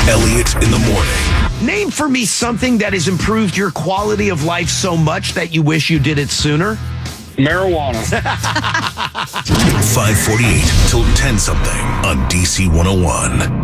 Elliot in the morning. Name for me something that has improved your quality of life so much that you wish you did it sooner. Marijuana. 548 till 10 something on DC 101.